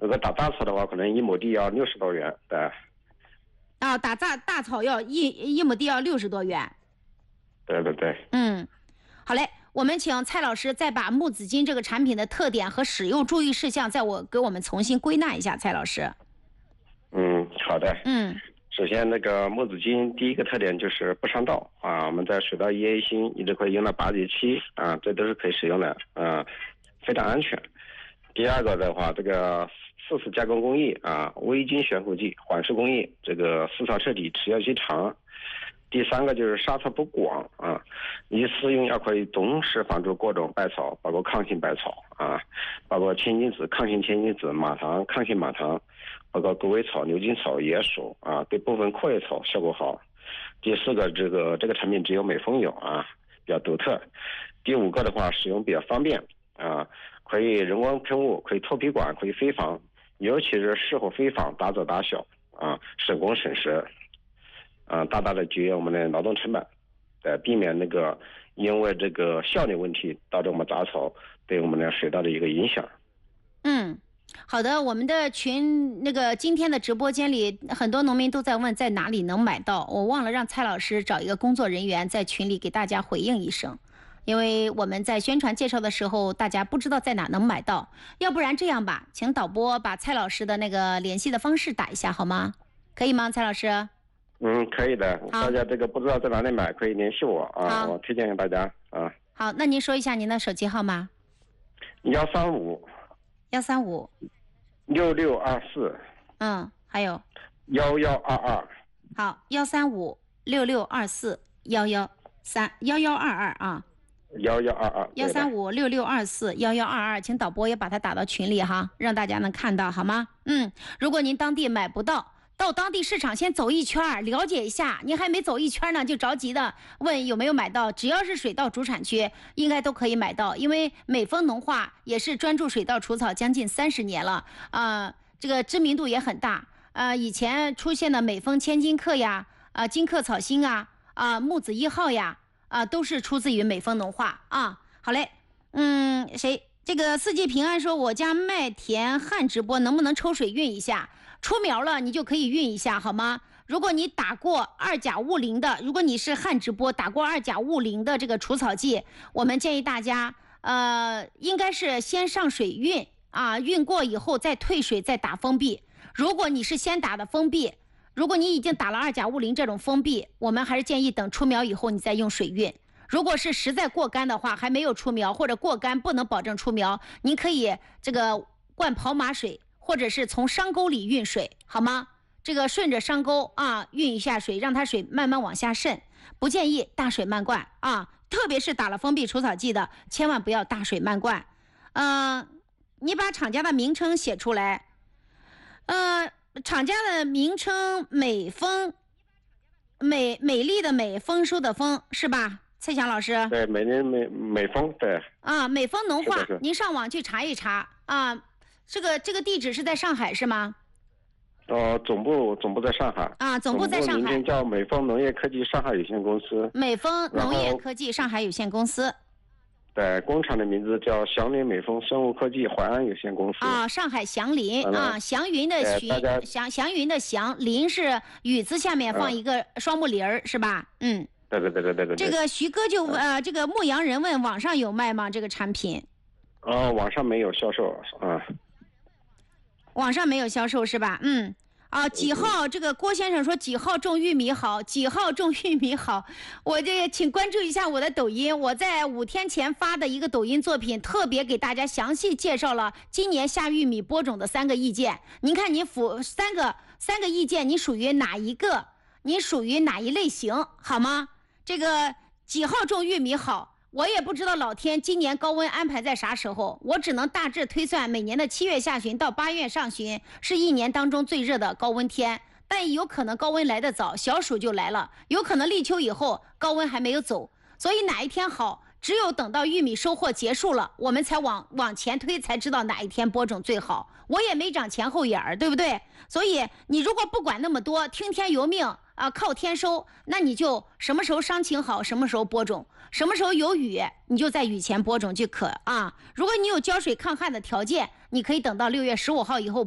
如果打大草的话，可能1亩地要60多元。对。 啊，打大草要一亩地要60多元。 对对对。 好嘞，我们请蔡老师再把木子金这个产品的特点和使用注意事项，给我们重新归纳一下，蔡老师。 好的。首先那个木子金第一个特点就是不伤道啊，我们在水稻1A星一直可以用到8节期啊，这都是可以使用的啊，非常安全。第二个的话，这个4次加工工艺啊，微晶悬浮剂缓释工艺，这个丝草彻底，持效期长。第三个就是杀草不广啊，一次用药可以同时防住各种败草，包括抗性败草啊，包括千金子、抗性千金子、马糖、抗性马糖，包括狗尾草、牛筋草、野薯啊，对部分阔叶草效果好。第四个，这个产品只有美丰有啊，比较独特。第五个的话，使用比较方便啊，可以人工喷雾，可以脱皮管，可以飞防，尤其是适合飞防，大走大小啊，省工省时。大大的节约我们的劳动成本，避免那个因为这个效率问题导致我们杂草对我们的水稻的一个影响。 好的，我们的今天的直播间里很多农民都在问在哪里能买到，我忘了让蔡老师找一个工作人员在群里给大家回应一声，因为我们在宣传介绍的时候大家不知道在哪能买到。要不然这样吧，请导播把蔡老师的那个联系的方式打一下好吗？可以吗，蔡老师？ 可以的，大家这个不知道在哪里买可以联系我啊，我推荐给大家啊。 好，那您说一下您的手机号码。 135 6624。 还有 1122。 好，135 6624 1122啊。 1122。 135 6624 1122，请导播也把它打到群里哈，让大家能看到好吗？如果您当地买不到，到当地市场先走一圈，了解一下。您还没走一圈呢，就着急的问有没有买到。只要是水稻主产区，应该都可以买到。因为美丰农化也是专注水稻除草将近30年了这个知名度也很大以前出现的美丰千金克呀金克草星木子1号呀都是出自于美丰农化好嘞。这个四季平安说，我家麦田旱直播能不能抽水运一下？出苗了你就可以运一下好吗？如果你打过2甲物磷的，如果你是旱直播打过2甲物磷的这个除草剂，我们建议大家应该是先上水运运过以后再退水再打封闭。如果你是先打的封闭，如果你已经打了2甲物磷这种封闭，我们还是建议等出苗以后你再用水运。如果是实在过干的话，还没有出苗或者过干不能保证出苗，您可以这个灌跑马水，或者是从商沟里运水好吗？这个顺着商沟运一下水，让它水慢慢往下渗，不建议大水漫灌特别是打了封闭除草剂的，千万不要大水漫灌。你把厂家的名称写出来。厂家的名称美丰，美丽的美，丰收的丰是吧？蔡翔老师。 对，美丰。对美丰农化，您上网去查一查这个地址是在上海是吗？ 总部在上海总部在上海， 名称叫美丰农业科技上海有限公司。 美丰农业科技上海有限公司。 对，工厂的名字叫祥林美丰生物科技淮安有限公司。 上海祥林祥云的祥云的祥，林是雨字下面放一个双木林是吧？ 对。 这个徐哥就这个牧羊人问网上有卖吗？这个产品？ 网上没有销售网上没有销售是吧？几号？这个郭先生说几号种玉米好？几号种玉米好？我这请关注一下我的抖音，我在5天前发的一个抖音作品，特别给大家详细介绍了今年下玉米播种的3个意见。您看您三个意见，你属于哪一个？你属于哪一类型？好吗？这个几号种玉米好？我也不知道老天今年高温安排在啥时候，我只能大致推算每年的7月下旬到8月上旬是一年当中最热的高温天，但有可能高温来得早，小暑就来了，有可能立秋以后高温还没有走，所以哪一天好，只有等到玉米收获结束了，我们才往前推，才知道哪一天播种最好。我也没长前后眼儿，对不对？所以你如果不管那么多，听天由命靠天收，那你就什么时候伤情好什么时候播种，什么时候有雨你就在雨前播种就可如果你有浇水抗旱的条件，你可以等到6月15号以后